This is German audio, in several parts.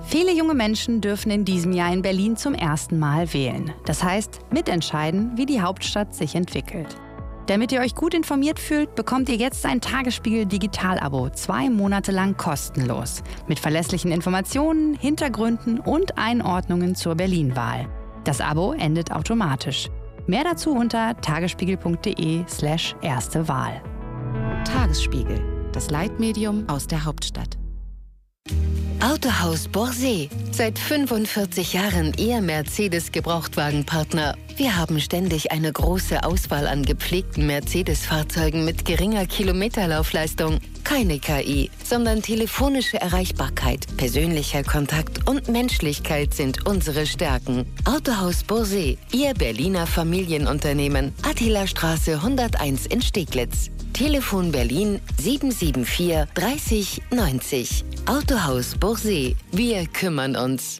Viele junge Menschen dürfen in diesem Jahr in Berlin zum ersten Mal wählen. Das heißt, mitentscheiden, wie die Hauptstadt sich entwickelt. Damit ihr euch gut informiert fühlt, bekommt ihr jetzt ein Tagesspiegel Digital-Abo 2 Monate lang kostenlos. Mit verlässlichen Informationen, Hintergründen und Einordnungen zur Berlin-Wahl. Das Abo endet automatisch. Mehr dazu unter tagesspiegel.de/erste Wahl. Tagesspiegel, das Leitmedium aus der Hauptstadt. Autohaus Borsee. Seit 45 Jahren Ihr Mercedes-Gebrauchtwagenpartner. Wir haben ständig eine große Auswahl an gepflegten Mercedes-Fahrzeugen mit geringer Kilometerlaufleistung. Keine KI, sondern telefonische Erreichbarkeit, persönlicher Kontakt und Menschlichkeit sind unsere Stärken. Autohaus Borsee, Ihr Berliner Familienunternehmen. Attilastraße 101 in Steglitz. Telefon Berlin 774 30 90. Autohaus Borsee. Wir kümmern uns.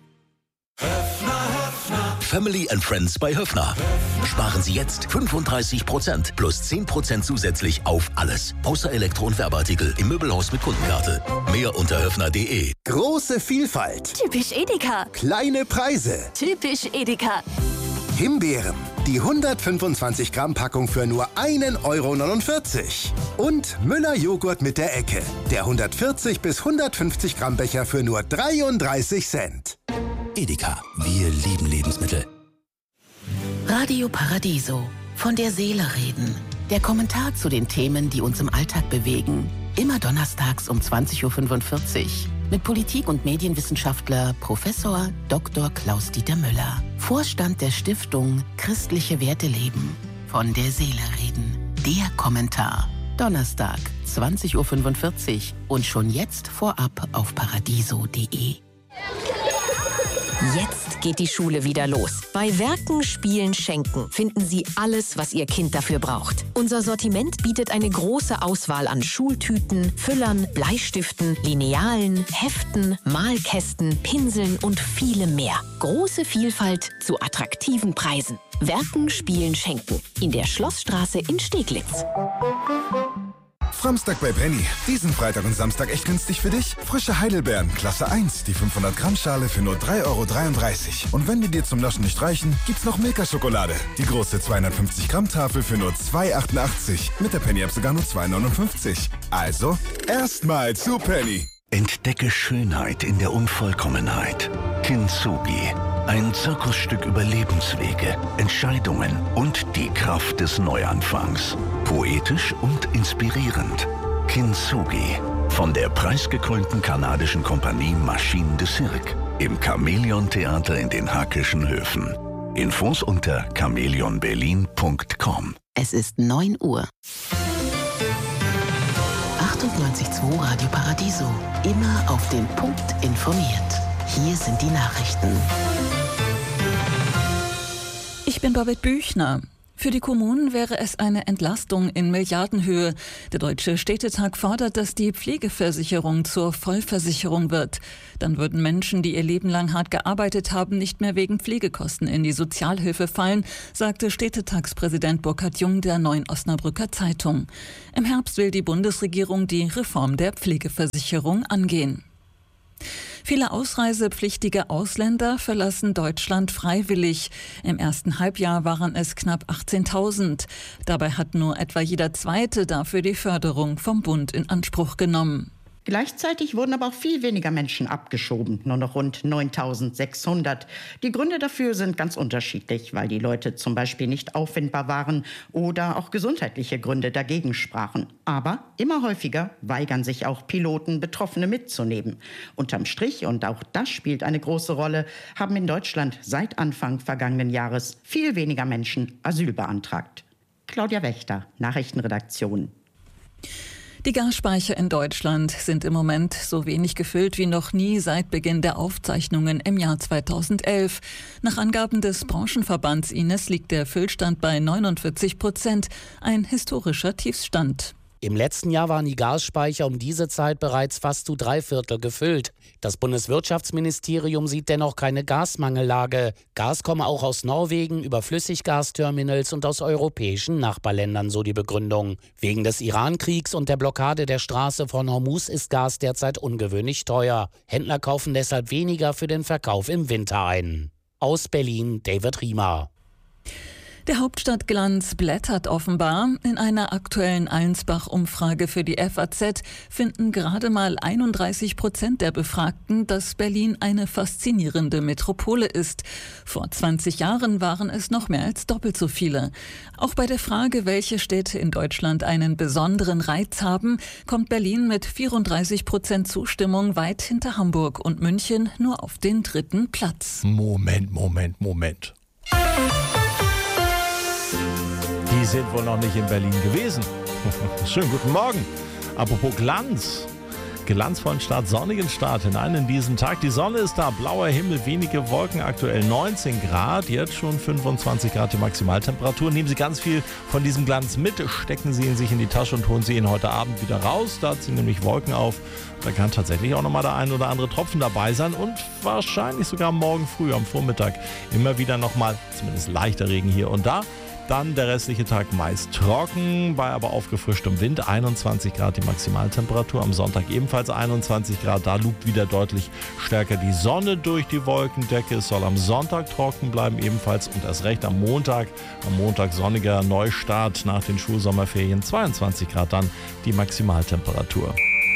Family and Friends bei Höffner. Sparen Sie jetzt 35% plus 10% zusätzlich auf alles. Außer Elektro- und Werbeartikel im Möbelhaus mit Kundenkarte. Mehr unter höffner.de. Große Vielfalt. Typisch Edeka. Kleine Preise. Typisch Edeka. Himbeeren. Die 125 Gramm Packung für nur 1,49 €. Und Müller Joghurt mit der Ecke. Der 140 bis 150 Gramm Becher für nur 33 Cent. Edeka. Wir lieben Lebensmittel. Radio Paradiso. Von der Seele reden. Der Kommentar zu den Themen, die uns im Alltag bewegen. Immer donnerstags um 20:45 Uhr. Mit Politik- und Medienwissenschaftler Professor Dr. Klaus-Dieter Müller. Vorstand der Stiftung Christliche Werte leben. Von der Seele reden. Der Kommentar. Donnerstag, 20:45 Uhr und schon jetzt vorab auf paradiso.de. Jetzt geht die Schule wieder los. Bei Werken, Spielen, Schenken finden Sie alles, was Ihr Kind dafür braucht. Unser Sortiment bietet eine große Auswahl an Schultüten, Füllern, Bleistiften, Linealen, Heften, Malkästen, Pinseln und vielem mehr. Große Vielfalt zu attraktiven Preisen. Werken, Spielen, Schenken. In der Schlossstraße in Steglitz. Samstag bei Penny. Diesen Freitag und Samstag echt günstig für dich? Frische Heidelbeeren, Klasse 1, die 500 Gramm Schale für nur 3,33 €. Und wenn die dir zum Naschen nicht reichen, gibt's noch Milka-Schokolade. Die große 250 Gramm Tafel für nur 2,88 €. Mit der Penny-App sogar nur 2,59 €. Also, erstmal zu Penny. Entdecke Schönheit in der Unvollkommenheit. Kintsugi. Ein Zirkusstück über Lebenswege, Entscheidungen und die Kraft des Neuanfangs. Poetisch und inspirierend. Kintsugi. Von der preisgekrönten kanadischen Kompanie Machine de Cirque. Im Chamäleon-Theater in den Hackischen Höfen. Infos unter chameleonberlin.com. Es ist 9 Uhr. 98.2 Radio Paradiso. Immer auf den Punkt informiert. Hier sind die Nachrichten. Ich bin Babette Büchner. Für die Kommunen wäre es eine Entlastung in Milliardenhöhe. Der Deutsche Städtetag fordert, dass die Pflegeversicherung zur Vollversicherung wird. Dann würden Menschen, die ihr Leben lang hart gearbeitet haben, nicht mehr wegen Pflegekosten in die Sozialhilfe fallen, sagte Städtetagspräsident Burkhard Jung der Neuen Osnabrücker Zeitung. Im Herbst will die Bundesregierung die Reform der Pflegeversicherung angehen. Viele ausreisepflichtige Ausländer verlassen Deutschland freiwillig. Im ersten Halbjahr waren es knapp 18.000. Dabei hat nur etwa jeder Zweite dafür die Förderung vom Bund in Anspruch genommen. Gleichzeitig wurden aber auch viel weniger Menschen abgeschoben, nur noch rund 9.600. Die Gründe dafür sind ganz unterschiedlich, weil die Leute zum Beispiel nicht auffindbar waren oder auch gesundheitliche Gründe dagegen sprachen. Aber immer häufiger weigern sich auch Piloten, Betroffene mitzunehmen. Unterm Strich, und auch das spielt eine große Rolle, haben in Deutschland seit Anfang vergangenen Jahres viel weniger Menschen Asyl beantragt. Claudia Wächter, Nachrichtenredaktion. Die Gasspeicher in Deutschland sind im Moment so wenig gefüllt wie noch nie seit Beginn der Aufzeichnungen im Jahr 2011. Nach Angaben des Branchenverbands Ines liegt der Füllstand bei 49%, ein historischer Tiefstand. Im letzten Jahr waren die Gasspeicher um diese Zeit bereits fast zu 3/4 gefüllt. Das Bundeswirtschaftsministerium sieht dennoch keine Gasmangellage. Gas komme auch aus Norwegen über Flüssiggasterminals und aus europäischen Nachbarländern, so die Begründung. Wegen des Iran-Kriegs und der Blockade der Straße von Hormuz ist Gas derzeit ungewöhnlich teuer. Händler kaufen deshalb weniger für den Verkauf im Winter ein. Aus Berlin, David Riemer. Der Hauptstadtglanz blättert offenbar. In einer aktuellen Allensbach-Umfrage für die FAZ finden gerade mal 31% der Befragten, dass Berlin eine faszinierende Metropole ist. Vor 20 Jahren waren es noch mehr als doppelt so viele. Auch bei der Frage, welche Städte in Deutschland einen besonderen Reiz haben, kommt Berlin mit 34% Zustimmung weit hinter Hamburg und München nur auf den 3. Platz. Moment. Die sind wohl noch nicht in Berlin gewesen. Schönen guten Morgen. Apropos Glanz. Glanzvollen Start, sonnigen Start hinein in diesen Tag. Die Sonne ist da, blauer Himmel, wenige Wolken, aktuell 19 Grad, jetzt schon 25 Grad die Maximaltemperatur. Nehmen Sie ganz viel von diesem Glanz mit, stecken Sie ihn sich in die Tasche und holen Sie ihn heute Abend wieder raus. Da ziehen nämlich Wolken auf. Da kann tatsächlich auch nochmal der ein oder andere Tropfen dabei sein und wahrscheinlich sogar morgen früh am Vormittag immer wieder nochmal, zumindest leichter Regen hier und da. Dann der restliche Tag meist trocken, bei aber aufgefrischtem Wind, 21 Grad die Maximaltemperatur. Am Sonntag ebenfalls 21 Grad, da lugt wieder deutlich stärker die Sonne durch die Wolkendecke. Es soll am Sonntag trocken bleiben ebenfalls und erst recht am Montag. Am Montag sonniger Neustart nach den Schulsommerferien, 22 Grad dann die Maximaltemperatur.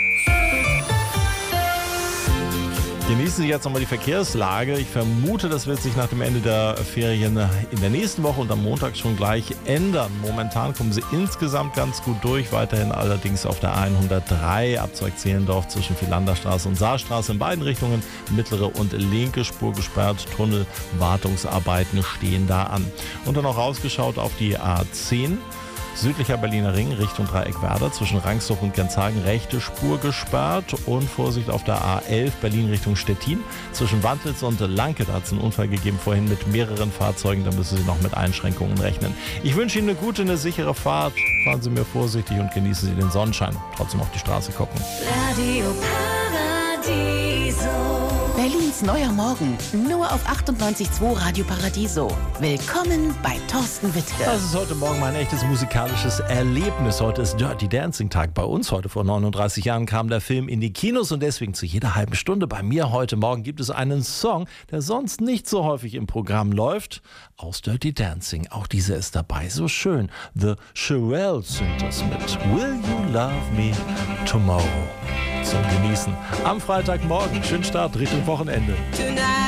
Genießen Sie jetzt nochmal die Verkehrslage. Ich vermute, das wird sich nach dem Ende der Ferien in der nächsten Woche und am Montag schon gleich ändern. Momentan kommen Sie insgesamt ganz gut durch. Weiterhin allerdings auf der A103 Abzweig Zehlendorf zwischen Philanderstraße und Saarstraße in beiden Richtungen. Mittlere und linke Spur gesperrt. Tunnelwartungsarbeiten stehen da an. Und dann noch rausgeschaut auf die A10. Südlicher Berliner Ring Richtung Dreieckwerder zwischen Rangsdorf und Genshagen rechte Spur gesperrt und Vorsicht auf der A11 Berlin Richtung Stettin zwischen Wandlitz und Lanke. Da hat es einen Unfall gegeben vorhin mit mehreren Fahrzeugen, da müssen Sie noch mit Einschränkungen rechnen. Ich wünsche Ihnen eine gute, eine sichere Fahrt. Fahren Sie mir vorsichtig und genießen Sie den Sonnenschein. Trotzdem auf die Straße gucken. Radio Paradiso. Berlins neuer Morgen, nur auf 98.2 Radio Paradiso. Willkommen bei Thorsten Wittke. Das ist heute Morgen mein echtes musikalisches Erlebnis. Heute ist Dirty Dancing Tag bei uns. Heute vor 39 Jahren kam der Film in die Kinos und deswegen zu jeder halben Stunde bei mir heute Morgen gibt es einen Song, der sonst nicht so häufig im Programm läuft, aus Dirty Dancing. Auch dieser ist dabei, so schön. The Shirelles sind das mit Will You Love Me Tomorrow. Zum Genießen am Freitagmorgen. Schönen Start Richtung Wochenende.